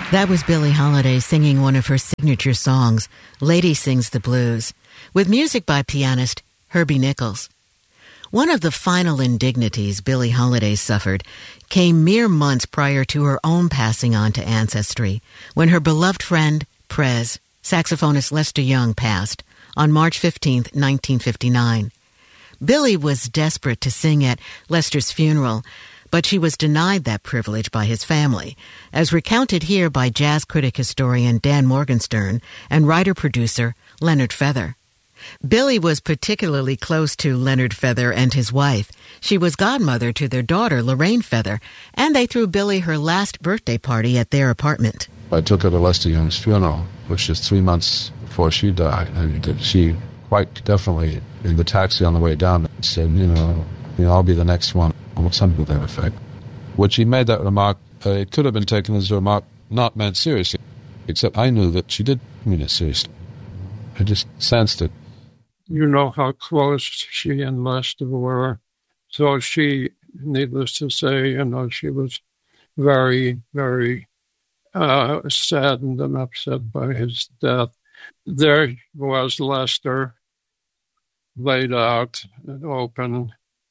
That was Billie Holiday singing one of her signature songs, Lady Sings the Blues, with music by pianist Herbie Nichols. One of the final indignities Billie Holiday suffered came mere months prior to her own passing on to ancestry, when her beloved friend, Prez, saxophonist Lester Young, passed on March 15, 1959. Billie was desperate to sing at Lester's funeral, but she was denied that privilege by his family, as recounted here by jazz critic historian Dan Morgenstern and writer-producer Leonard Feather. Billie was particularly close to Leonard Feather and his wife. She was godmother to their daughter, Lorraine Feather, and they threw Billie her last birthday party at their apartment. I took her to Lester Young's funeral, which is 3 months before she died, and she quite definitely, in the taxi on the way down, said, I'll be the next one, or something to that effect. When she made that remark, it could have been taken as a remark not meant seriously, except I knew that she did mean it seriously. I just sensed it. You know how close she and Lester were. So she, needless to say, she was very, very saddened and upset by his death. There was Lester laid out and open.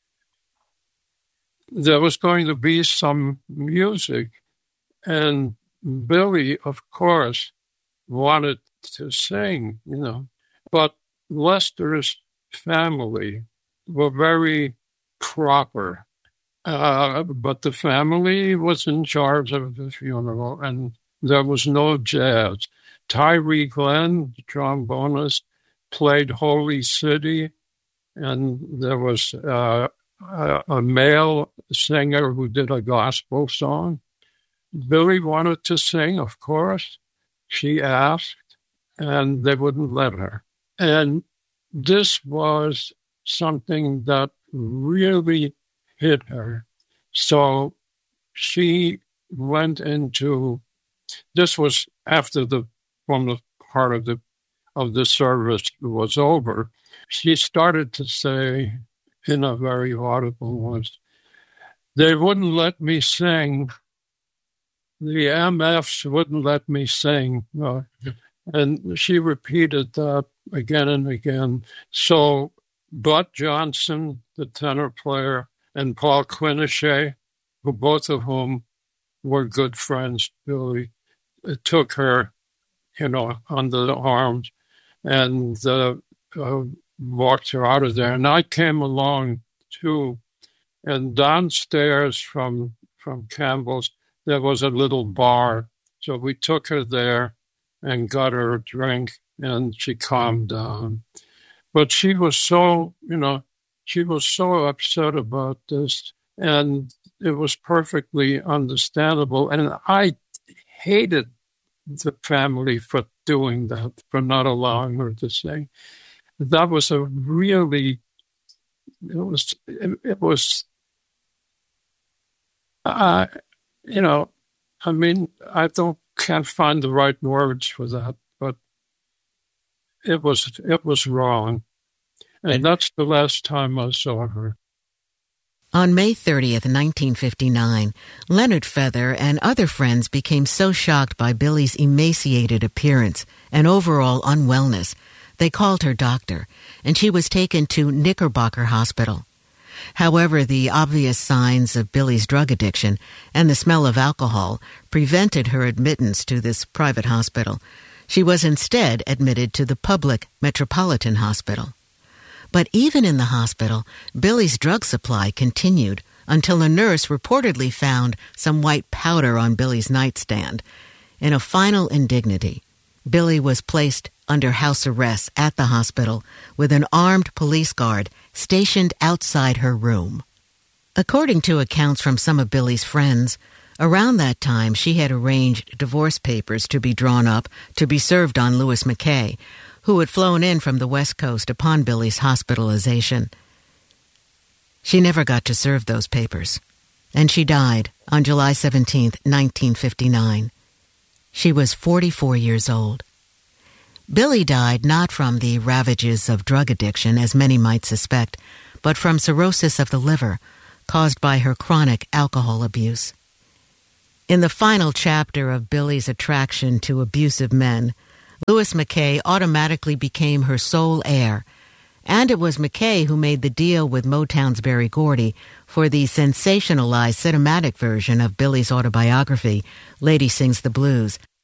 There was going to be some music, and Billie, of course, wanted to sing, but Lester's family were very proper, but the family was in charge of the funeral, and there was no jazz. Tyree Glenn, the trombonist, played Holy City, and there was a male singer who did a gospel song. Billie wanted to sing, of course. She asked, and they wouldn't let her. And this was something that really hit her. So she went into, this was after from the part of the service was over. She started to say, in a very audible voice, they wouldn't let me sing. The MFs wouldn't let me sing. And she repeated that again and again. So Bud Johnson, the tenor player, and Paul Quinichette, both of whom were good friends, Billie, took her, under the arms and walked her out of there. And I came along, too. And downstairs from Campbell's, there was a little bar. So we took her there and got her a drink, and she calmed down. But she was so upset about this, and it was perfectly understandable. And I hated the family for doing that, for not allowing her to sing. That was a really, can't find the right words for that, but it was wrong. And that's the last time I saw her. On May 30th, 1959, Leonard Feather and other friends became so shocked by Billie's emaciated appearance and overall unwellness, they called her doctor, and she was taken to Knickerbocker Hospital. However, the obvious signs of Billie's drug addiction and the smell of alcohol prevented her admittance to this private hospital. She was instead admitted to the public Metropolitan Hospital. But even in the hospital, Billie's drug supply continued until a nurse reportedly found some white powder on Billie's nightstand. In a final indignity, Billie was placed under house arrest at the hospital with an armed police guard stationed outside her room. According to accounts from some of Billie's friends, around that time she had arranged divorce papers to be drawn up to be served on Louis McKay, who had flown in from the West Coast upon Billie's hospitalization. She never got to serve those papers, and she died on July 17, 1959. She was 44 years old. Billie died not from the ravages of drug addiction, as many might suspect, but from cirrhosis of the liver caused by her chronic alcohol abuse. In the final chapter of Billie's attraction to abusive men, Louis McKay automatically became her sole heir, and it was McKay who made the deal with Motown's Berry Gordy for the sensationalized cinematic version of Billie's autobiography, Lady Sings the Blues.